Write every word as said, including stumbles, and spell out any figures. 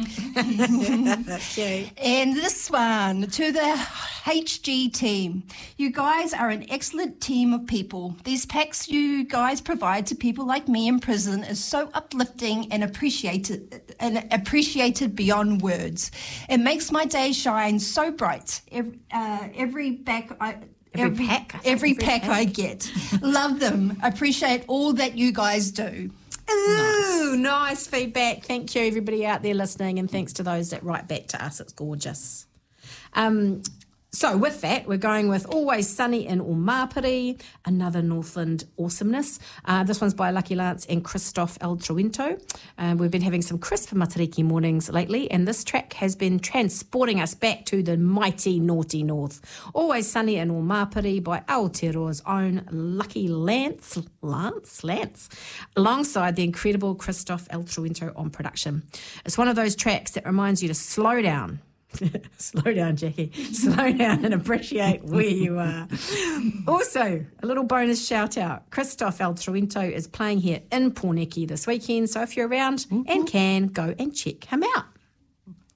And this one, to the H G team. You guys are an excellent team of people. These packs you guys provide to people like me in prison is so uplifting and appreciated and appreciated beyond words. It makes my day shine so bright. Every, uh, every back I Every, every pack. Every, every pack, pack I get. Love them. Appreciate all that you guys do. Ooh, nice. nice feedback. Thank you, everybody out there listening, and thanks to those that write back to us. It's gorgeous. Um, so with that, we're going with Always Sunny in Omapiri, another Northland awesomeness. Uh, this one's by Lucky Lance and Christoph El Truento. Uh, we've been having some crisp Matariki mornings lately, and this track has been transporting us back to the mighty naughty north. Always Sunny in Omapiri by Aotearoa's own Lucky Lance, Lance, Lance, alongside the incredible Christoph El Truento on production. It's one of those tracks that reminds you to slow down. Slow down, Jackie. Slow down and appreciate where you are. Also, a little bonus shout out. Christoph El Truento is playing here in Pōneke this weekend, so if you're around mm-hmm. and can, go and check him out.